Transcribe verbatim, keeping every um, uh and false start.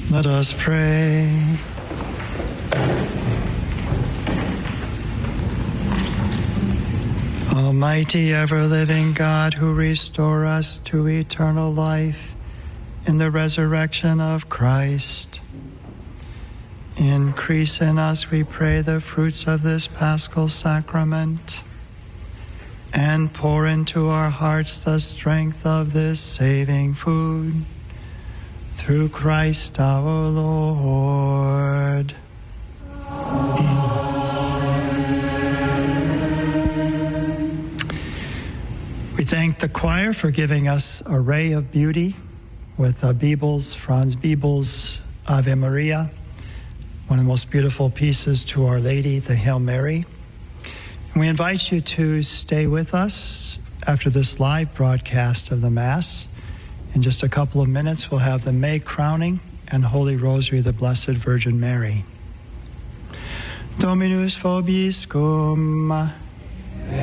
Let us pray. Almighty, ever-living God, who restore us to eternal life in the resurrection of Christ, increase in us, we pray, the fruits of this Paschal Sacrament, and pour into our hearts the strength of this saving food. Through Christ our Lord. We thank the choir for giving us a ray of beauty with uh, Bibel's, Franz Bibel's Ave Maria, one of the most beautiful pieces to Our Lady, the Hail Mary. And we invite you to stay with us after this live broadcast of the Mass. In just a couple of minutes, we'll have the May crowning and Holy Rosary of the Blessed Virgin Mary. Dominus vobiscum.